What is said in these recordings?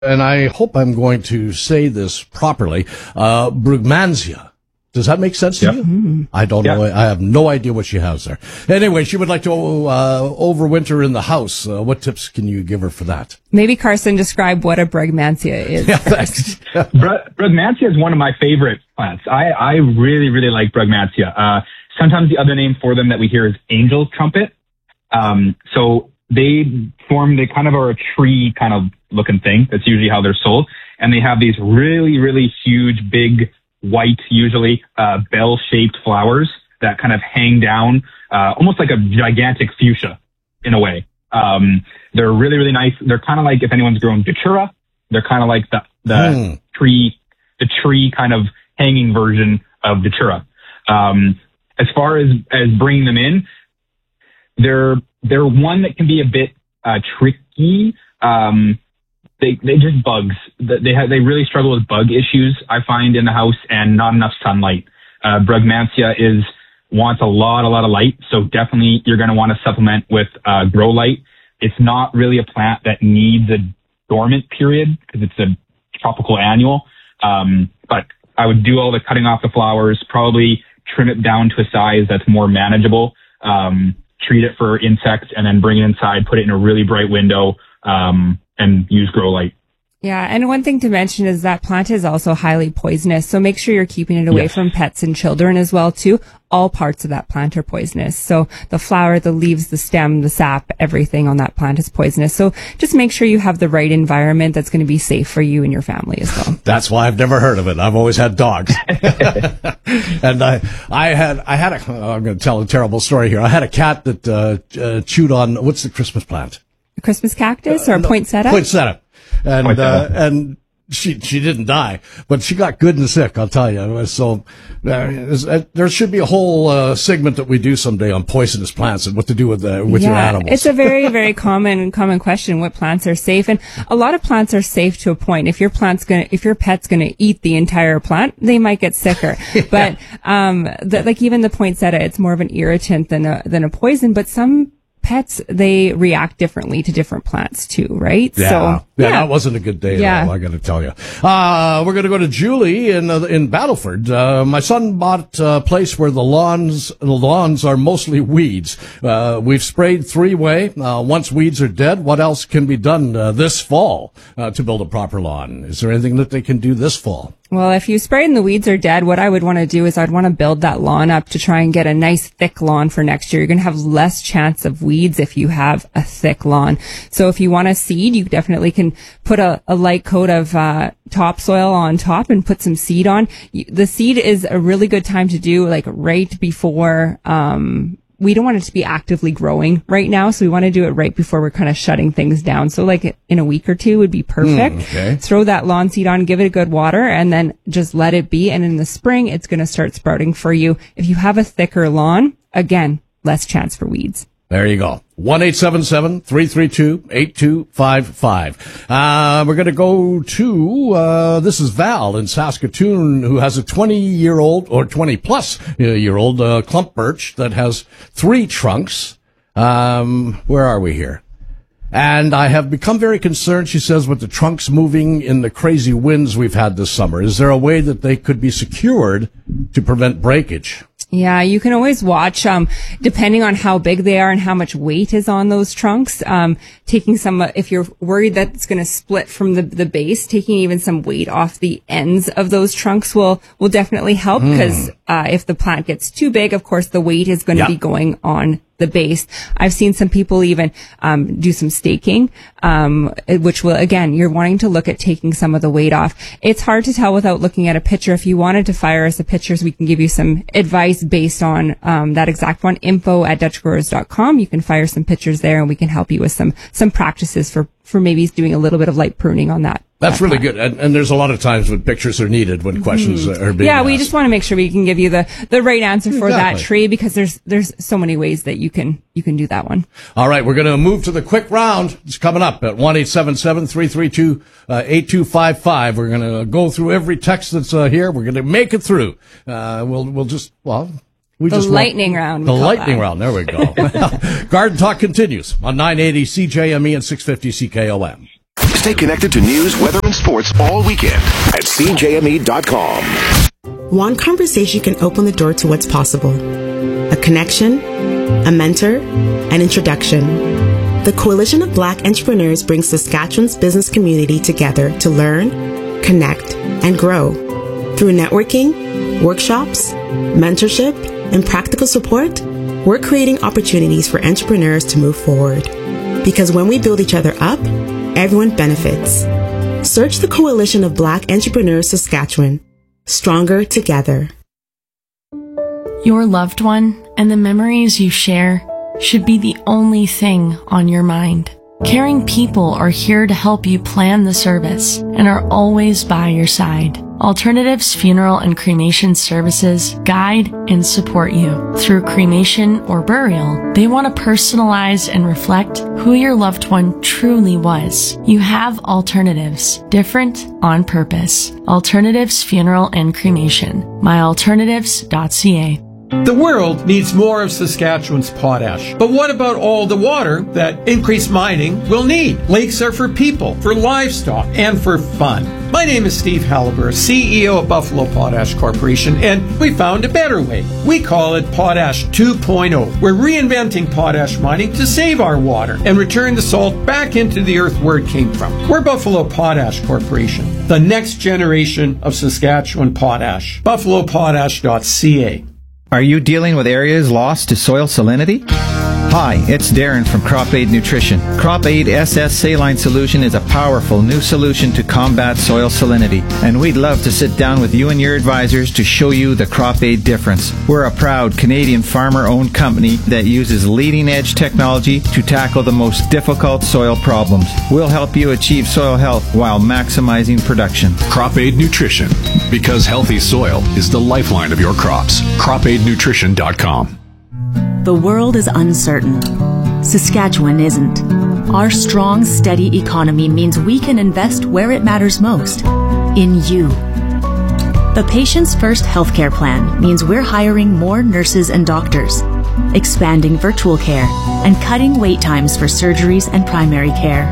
and I hope I'm going to say this properly, Brugmansia. Does that make sense to you? Mm-hmm. I don't know. I have no idea what she has there. Anyway, she would like to overwinter in the house. What tips can you give her for that? Maybe Carson, describe what a Brugmansia is. Yeah, thanks. Brugmansia is one of my favorite plants. I really, really like Brugmansia. Sometimes the other name for them that we hear is angel trumpet. So they kind of are a tree kind of looking thing. That's usually how they're sold. And they have these really, really huge, big, white, usually bell-shaped flowers that kind of hang down, almost like a gigantic fuchsia in a way. They're really, really nice. They're kind of like, if anyone's grown datura, they're kind of like the tree kind of hanging version of datura. As far as bringing them in, they're one that can be a bit tricky. They just bugs. They really struggle with bug issues, I find, in the house, and not enough sunlight. Brugmansia wants a lot of light, so definitely you're going to want to supplement with grow light. It's not really a plant that needs a dormant period because it's a tropical annual. But I would do all the cutting off the flowers, probably trim it down to a size that's more manageable, treat it for insects, and then bring it inside, put it in a really bright window, and use grow light. Yeah, and one thing to mention is that plant is also highly poisonous, so make sure you're keeping it away from pets and children as well, too. All parts of that plant are poisonous. So the flower, the leaves, the stem, the sap, everything on that plant is poisonous. So just make sure you have the right environment that's going to be safe for you and your family as well. That's why I've never heard of it. I've always had dogs. And I'm going to tell a terrible story here. I had a cat that chewed on, what's the Christmas plant? A Christmas cactus or poinsettia? Poinsettia. And she didn't die, but she got good and sick, I'll tell you. So there should be a whole segment that we do someday on poisonous plants and what to do with your animals. It's a very, very common question. What plants are safe? And a lot of plants are safe to a point. If your pet's gonna eat the entire plant, they might get sicker. But like even the poinsettia, it's more of an irritant than a poison. But some pets, they react differently to different plants too, right? Yeah. So, that wasn't a good day at all, I gotta tell you. We're gonna go to Julie in Battleford. My son bought a place where the lawns are mostly weeds. We've sprayed 3-way. Once weeds are dead, what else can be done this fall to build a proper lawn? Is there anything that they can do this fall? Well, if you spray and the weeds are dead, what I would want to do is I'd want to build that lawn up to try and get a nice thick lawn for next year. You're going to have less chance of weeds if you have a thick lawn. So if you want to seed, you definitely can put a light coat of topsoil on top and put some seed on. The seed is a really good time to do, like right before we don't want it to be actively growing right now, so we want to do it right before we're kind of shutting things down. So like in a week or two would be perfect. Okay. Throw that lawn seed on, give it a good water, and then just let it be. And in the spring, it's going to start sprouting for you. If you have a thicker lawn, again, less chance for weeds. There you go. 1-877-332-8255. We're going to go to, this is Val in Saskatoon, who has a 20-year-old or 20-plus-year-old clump birch that has 3 trunks. Where are we here? And I have become very concerned, she says, with the trunks moving in the crazy winds we've had this summer. Is there a way that they could be secured to prevent breakage? Yeah, you can always watch, depending on how big they are and how much weight is on those trunks, taking some, if you're worried that it's going to split from the base, taking even some weight off the ends of those trunks will definitely help, because, if the plant gets too big, of course, the weight is going to be going on the base. I've seen some people even do some staking, which will, again, you're wanting to look at taking some of the weight off. It's hard to tell without looking at a picture. If you wanted to fire us the pictures, we can give you some advice based on that exact one. info@dutchgrowers.com. You can fire some pictures there, and we can help you with some practices for maybe doing a little bit of light pruning on that. That's really good. And there's a lot of times when pictures are needed, when questions are being asked. We just want to make sure we can give you the right answer for that tree, because there's so many ways that you can do that one. All right, we're going to move to the quick round. It's coming up at 1-877-332-8255. We're going to go through every text that's here. We're going to make it through. We'll just lightning round. The lightning round. There we go. Garden Talk continues on 980 CJME and 650 CKOM. Stay connected to news, weather, and sports all weekend at CJME.com. One conversation can open the door to what's possible. A connection, a mentor, an introduction. The Coalition of Black Entrepreneurs brings Saskatchewan's business community together to learn, connect, and grow. Through networking, workshops, mentorship, and practical support, we're creating opportunities for entrepreneurs to move forward. Because when we build each other up, everyone benefits. Search the Coalition of Black Entrepreneurs Saskatchewan. Stronger together. Your loved one and the memories you share should be the only thing on your mind. Caring people are here to help you plan the service and are always by your side. Alternatives Funeral and Cremation Services guide and support you. Through cremation or burial, they want to personalize and reflect who your loved one truly was. You have alternatives, different on purpose. Alternatives Funeral and Cremation. myalternatives.ca. The world needs more of Saskatchewan's potash. But what about all the water that increased mining will need? Lakes are for people, for livestock, and for fun. My name is Steve Halliburton, CEO of Buffalo Potash Corporation, and we found a better way. We call it Potash 2.0. We're reinventing potash mining to save our water and return the salt back into the earth where it came from. We're Buffalo Potash Corporation, the next generation of Saskatchewan potash. BuffaloPotash.ca. Are you dealing with areas lost to soil salinity? Hi, it's Darren from Crop Aid Nutrition. Crop Aid SS Saline Solution is a powerful new solution to combat soil salinity, and we'd love to sit down with you and your advisors to show you the Crop Aid difference. We're a proud Canadian farmer-owned company that uses leading-edge technology to tackle the most difficult soil problems. We'll help you achieve soil health while maximizing production. Crop Aid Nutrition, because healthy soil is the lifeline of your crops. CropAidNutrition.com. The world is uncertain. Saskatchewan isn't. Our strong, steady economy means we can invest where it matters most, in you. The Patients First healthcare plan means we're hiring more nurses and doctors, expanding virtual care, and cutting wait times for surgeries and primary care.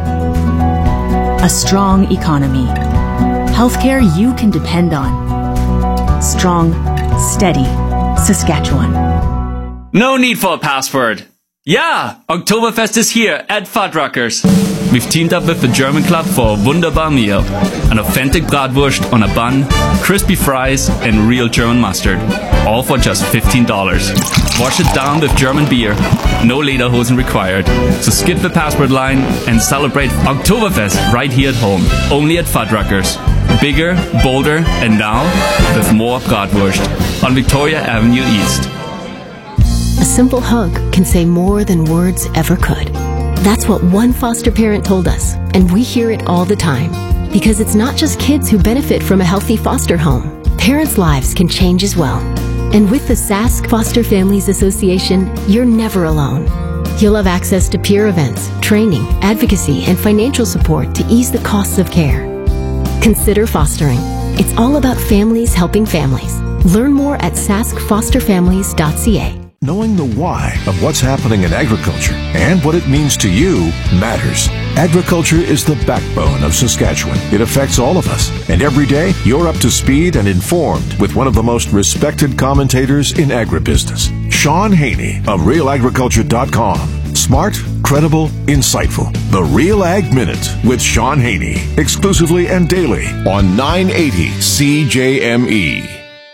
A strong economy. Healthcare you can depend on. Strong, steady Saskatchewan. No need for a password. Yeah, Oktoberfest is here at Fuddruckers. We've teamed up with the German Club for a wunderbar meal. An authentic bratwurst on a bun, crispy fries, and real German mustard. All for just $15. Wash it down with German beer. No lederhosen required. So skip the password line and celebrate Oktoberfest right here at home. Only at Fuddruckers. Bigger, bolder, and now with more bratwurst on Victoria Avenue East. A simple hug can say more than words ever could. That's what one foster parent told us, and we hear it all the time. Because it's not just kids who benefit from a healthy foster home. Parents' lives can change as well. And with the Sask Foster Families Association, you're never alone. You'll have access to peer events, training, advocacy, and financial support to ease the costs of care. Consider fostering. It's all about families helping families. Learn more at saskfosterfamilies.ca. Knowing the why of what's happening in agriculture and what it means to you matters. Agriculture is the backbone of Saskatchewan. It affects all of us. And every day, you're up to speed and informed with one of the most respected commentators in agribusiness, Sean Haney of RealAgriculture.com. Smart, credible, insightful. The Real Ag Minute with Sean Haney. Exclusively and daily on 980 CJME.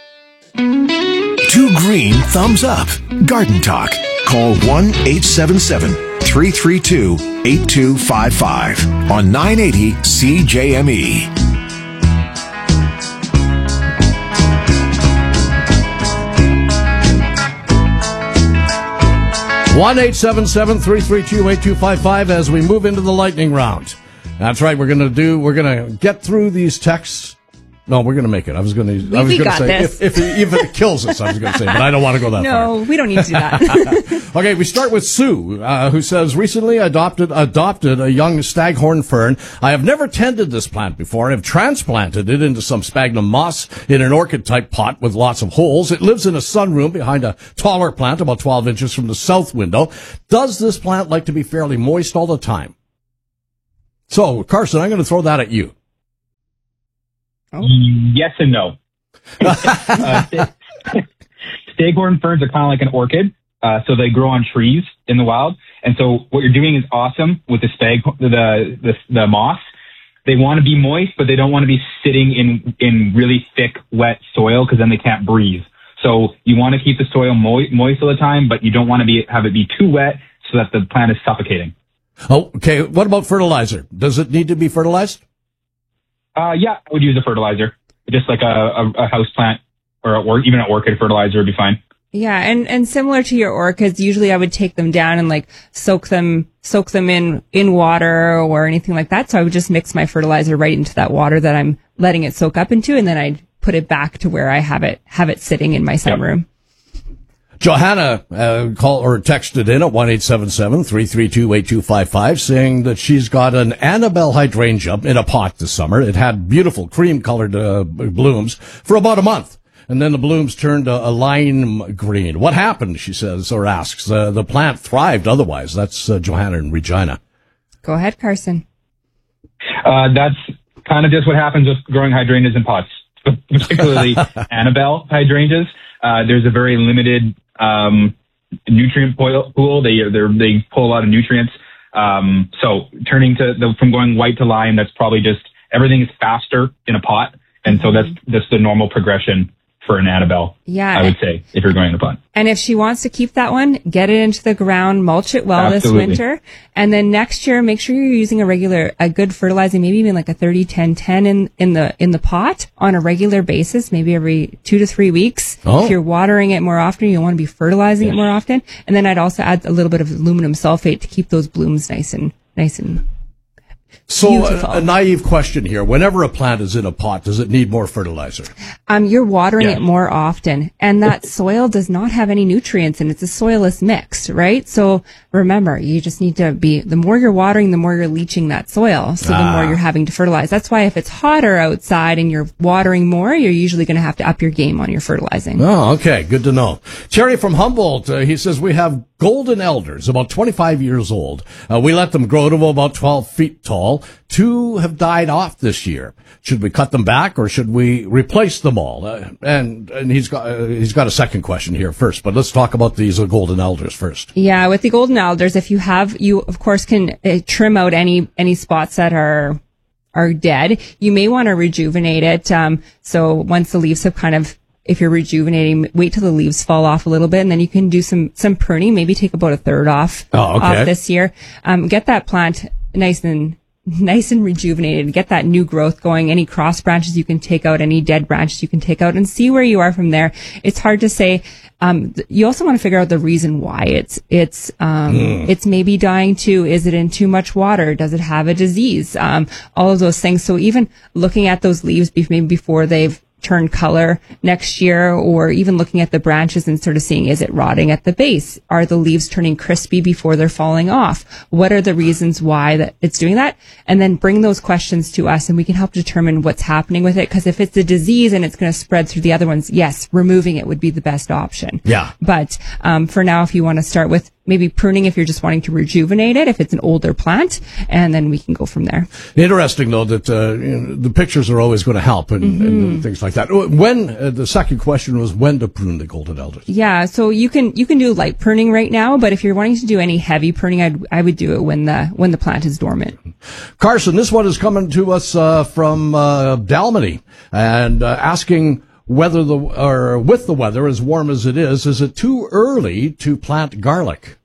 2 green thumbs up. Garden Talk. Call 1-877-332-8255 on 980 CJME. One 877-332-8255 as we move into the lightning round. That's right. We're gonna get through these texts. No, we're going to make it. I was going to say if it kills us, I was going to say, but I don't want to go that far. No, we don't need to do that. Okay, we start with Sue, who says, recently adopted a young staghorn fern. I have never tended this plant before. I have transplanted it into some sphagnum moss in an orchid-type pot with lots of holes. It lives in a sunroom behind a taller plant about 12 inches from the south window. Does this plant like to be fairly moist all the time? So, Carson, I'm going to throw that at you. Yes and no. Staghorn ferns are kind of like an orchid, so they grow on trees in the wild. And so what you're doing is awesome with the moss. They want to be moist, but they don't want to be sitting in really thick, wet soil because then they can't breathe. So you want to keep the soil moist all the time, but you don't want to have it be too wet so that the plant is suffocating. Oh, okay. What about fertilizer? Does it need to be fertilized? Yeah, I would use a fertilizer, just like a house plant or even an orchid fertilizer would be fine. Yeah, and similar to your orchids, usually I would take them down and like soak them in water or anything like that. So I would just mix my fertilizer right into that water that I'm letting it soak up into, and then I'd put it back to where I have it sitting in my sunroom. Johanna texted in at 1-877-332-8255 saying that she's got an Annabelle hydrangea in a pot this summer. It had beautiful cream-colored blooms for about a month, and then the blooms turned a lime green. What happened, she says, or asks. The plant thrived otherwise. That's Johanna in Regina. Go ahead, Carson. That's kind of just what happens with growing hydrangeas in pots, particularly Annabelle hydrangeas. There's a very limited nutrient pool. They pull a lot of nutrients. So turning from going white to lime, that's probably just everything is faster in a pot, and so that's the normal progression for an Annabelle. Yeah, I would say if you're going in a pot. And if she wants to keep that one, get it into the ground, mulch it well Absolutely. this winter, and then next year make sure you're using a good fertilizing, maybe even like a 30-10-10 in the pot on a regular basis, maybe every 2 to 3 weeks. Oh. If you're watering it more often, you want to be fertilizing it more often, and then I'd also add a little bit of aluminum sulfate to keep those blooms nice and. So a naive question here. Whenever a plant is in a pot, does it need more fertilizer? You're watering it more often, and that soil does not have any nutrients in it. It's a soilless mix, right? So remember, you just need to the more you're watering, the more you're leaching that soil. So the more you're having to fertilize. That's why if it's hotter outside and you're watering more, you're usually going to have to up your game on your fertilizing. Oh, okay. Good to know. Terry from Humboldt, he says we have golden elders, about 25 years old. We let them grow to about 12 feet tall. 2 have died off this year. Should we cut them back or should we replace them all? And he's got a second question here first, but let's talk about these golden elders first. Yeah, with the golden elders, if you of course can trim out any spots that are dead. You may want to rejuvenate it. So once the leaves have if you're rejuvenating, wait till the leaves fall off a little bit, and then you can do some pruning, maybe take about a third off this year. Get that plant nice and rejuvenated, get that new growth going. Any cross branches you can take out, any dead branches you can take out, and see where you are from there. It's hard to say. You also want to figure out the reason why it's maybe dying too. Is it in too much water? Does it have a disease? All of those things. So even looking at those leaves maybe before they've turn color next year, or even looking at the branches and sort of seeing, is it rotting at the base? Are the leaves turning crispy before they're falling off? What are the reasons why that it's doing that? And then bring those questions to us and we can help determine what's happening with it. Because if it's a disease and it's going to spread through the other ones, yes, removing it would be the best option. Yeah. But for now, if you want to start with maybe pruning, if you're just wanting to rejuvenate it, if it's an older plant, and then we can go from there. Interesting, though, that the pictures are always going to help and things like that. When the second question was when to prune the golden elders. Yeah, so you can do light pruning right now, but if you're wanting to do any heavy pruning, I would do it when the plant is dormant. Carson, this one is coming to us from Dalmany and asking whether with the weather as warm as it is it too early to plant garlic?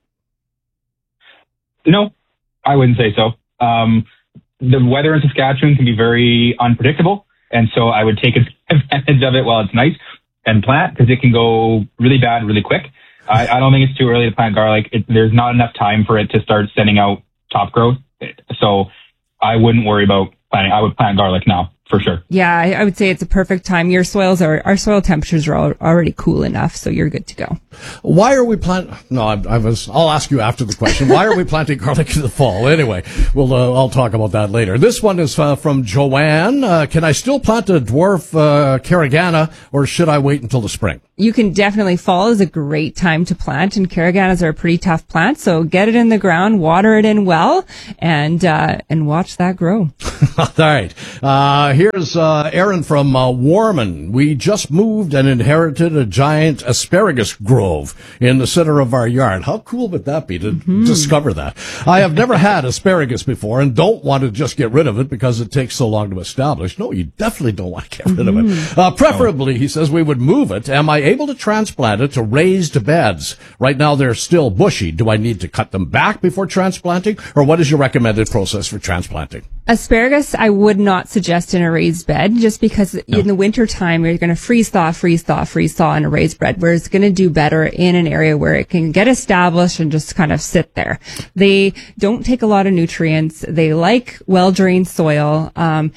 No, I wouldn't say so. The weather in Saskatchewan can be very unpredictable, and so I would take advantage of it while it's nice and plant, because it can go really bad really quick. I don't think it's too early to plant garlic. There's not enough time for it to start sending out top growth, so I wouldn't worry about planting. I would plant garlic now for sure. Yeah, I would say it's a perfect time. Our soil temperatures are already cool enough, so you're good to go. Why are we planting? No, I'll ask you after the question. Why are we planting garlic in the fall? Anyway, I'll talk about that later. This one is from Joanne. Can I still plant a dwarf Carigana, or should I wait until the spring? You can definitely. Fall is a great time to plant, and Cariganas are a pretty tough plant. So get it in the ground, water it in well, and watch that grow. All right. Here's Aaron from Warman. We just moved and inherited a giant asparagus grove in the center of our yard. How cool would that be to discover that? I have never had asparagus before and don't want to just get rid of it because it takes so long to establish. No, you definitely don't want to get rid of it. Preferably, he says, we would move it. Am I able to transplant it to raised beds? Right now they're still bushy. Do I need to cut them back before transplanting, or what is your recommended process for transplanting? Asparagus, I would not suggest in a raised bed, just because in the winter time you're going to freeze thaw in a raised bed, where it's going to do better in an area where it can get established and just kind of sit there. They don't take a lot of nutrients. They like well-drained soil.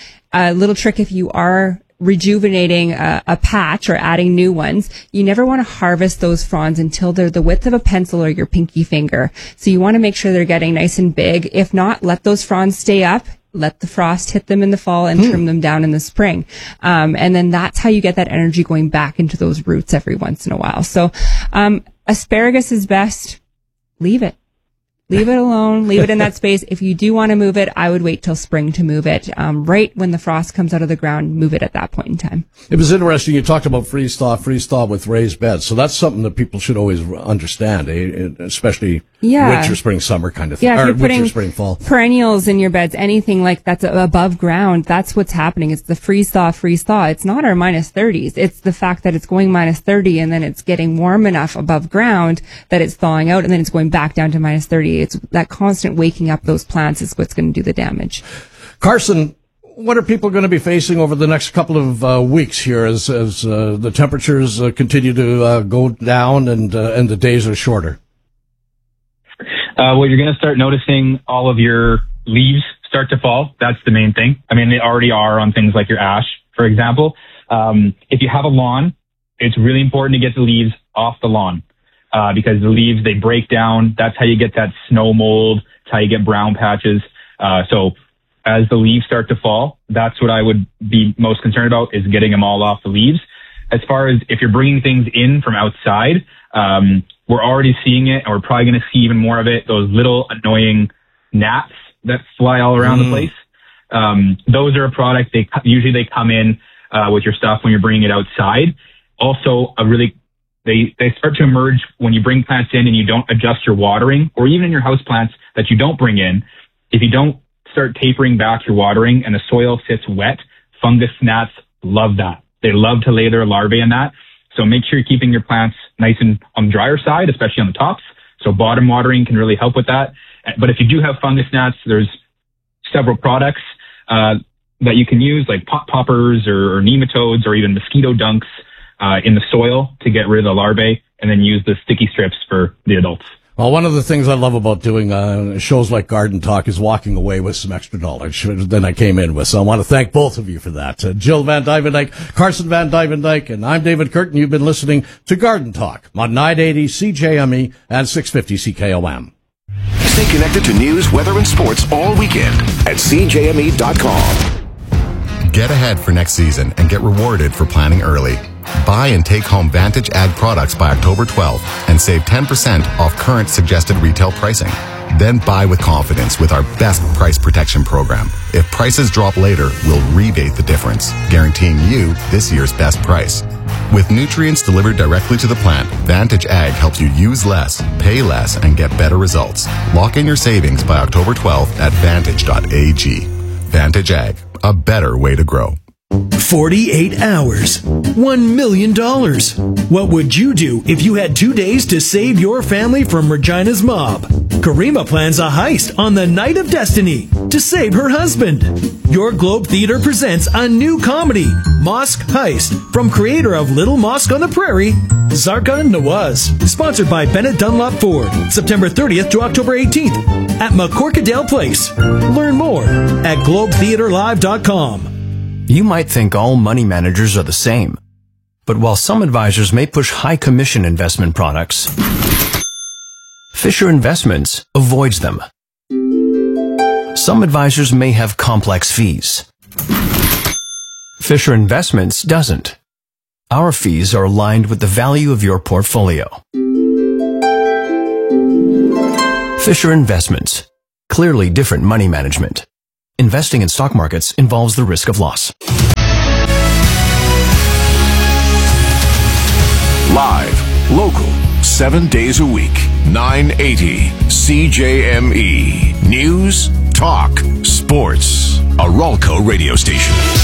A little trick if you are rejuvenating a patch or adding new ones, you never want to harvest those fronds until they're the width of a pencil or your pinky finger. So you want to make sure they're getting nice and big. If not, let those fronds stay up. Let the frost hit them in the fall and trim them down in the spring. And then that's how you get that energy going back into those roots every once in a while. So, asparagus is best. Leave it. Leave it alone. Leave it in that space. If you do want to move it, I would wait till spring to move it. Right when the frost comes out of the ground, move it at that point in time. It was interesting. You talked about freeze thaw with raised beds. So that's something that people should always understand, especially winter, spring, summer kind of thing. Yeah, if you're putting winter, spring, fall. Perennials in your beds, anything like that's above ground, that's what's happening. It's the freeze thaw. It's not our minus 30s. It's the fact that it's going minus 30 and then it's getting warm enough above ground that it's thawing out and then it's going back down to minus 30. It's that constant waking up those plants is what's going to do the damage. Carson, what are people going to be facing over the next couple of weeks here as the temperatures continue to go down and the days are shorter? Well, you're going to start noticing all of your leaves start to fall. That's the main thing. I mean, they already are on things like your ash, for example. If you have a lawn, it's really important to get the leaves off the lawn. Because the leaves, they break down. That's how you get that snow mold. That's how you get brown patches. So as the leaves start to fall, that's what I would be most concerned about, is getting them all off the leaves. As far as if you're bringing things in from outside, we're already seeing it, and we're probably going to see even more of it. Those little annoying gnats that fly all around the place. Those are a product. They come in with your stuff when you're bringing it outside. Also, They start to emerge when you bring plants in and you don't adjust your watering, or even in your house plants that you don't bring in. If you don't start tapering back your watering and the soil sits wet, fungus gnats love that. They love to lay their larvae in that. So make sure you're keeping your plants nice and on the drier side, especially on the tops. So bottom watering can really help with that. But if you do have fungus gnats, there's several products that you can use, like pot poppers or nematodes or even mosquito dunks in the soil to get rid of the larvae, and then use the sticky strips for the adults. Well, one of the things I love about doing shows like Garden Talk is walking away with some extra knowledge than I came in with. So I want to thank both of you for that. Jill Van Dyvendyke, Carson Van Dyvendyke, and I'm David Curtin. You've been listening to Garden Talk on 980 CJME and 650 CKOM. Stay connected to news, weather, and sports all weekend at CJME.com. Get ahead for next season and get rewarded for planning early. Buy and take home Vantage Ag products by October 12th and save 10% off current suggested retail pricing. Then buy with confidence with our best price protection program. If prices drop later, we'll rebate the difference, guaranteeing you this year's best price. With nutrients delivered directly to the plant, Vantage Ag helps you use less, pay less, and get better results. Lock in your savings by October 12th at Vantage.ag. Vantage Ag, a better way to grow. 48 hours. $1 million. What would you do if you had 2 days to save your family from Regina's mob? Karima plans a heist on the Night of Destiny to save her husband. Your Globe Theater presents a new comedy, Mosque Heist, from creator of Little Mosque on the Prairie, Zarka Nawaz. Sponsored by Bennett Dunlop Ford. September 30th to October 18th at McCorkadale Place. Learn more at GlobeTheaterLive.com. You might think all money managers are the same. But while some advisors may push high commission investment products, Fisher Investments avoids them. Some advisors may have complex fees. Fisher Investments doesn't. Our fees are aligned with the value of your portfolio. Fisher Investments. Clearly different money management. Investing in stock markets involves the risk of loss. Live, local, 7 days a week, 980 CJME. News, talk, sports. A Ralco radio station.